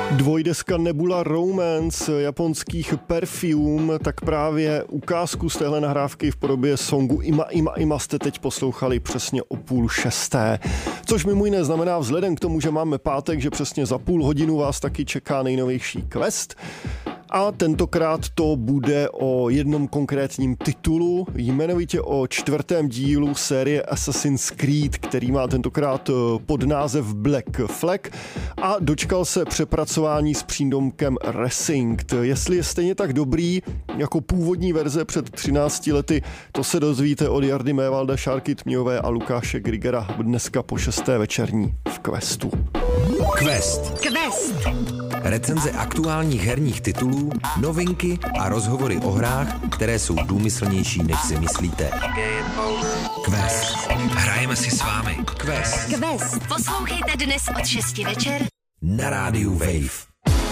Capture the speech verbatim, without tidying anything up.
Dvojdeska Nebula Romance japonských Perfume, tak právě ukázku z téhle nahrávky v podobě songu Ima Ima Ima jste teď poslouchali přesně o půl šesté. Což mimo jiné znamená vzhledem k tomu, že máme pátek, že přesně za půl hodinu vás taky čeká nejnovější quest. A tentokrát to bude o jednom konkrétním titulu, jmenovitě o čtvrtém dílu série Assassin's Creed, který má tentokrát podnázev Black Flag a dočkal se přepracování s přídomkem Resynced. Jestli je stejně tak dobrý jako původní verze před třinácti lety, to se dozvíte od Jardy Mévalda, Šárky Tmějové a Lukáše Grigera dneska po šesté večerní v Questu. Quest. Quest. Recenze aktuálních herních titulů, novinky a rozhovory o hrách, které jsou důmyslnější, než si myslíte. Quest. Hrajeme si s vámi. Quest. Quest. Poslouchejte dnes od šesti večer na rádiu Wave.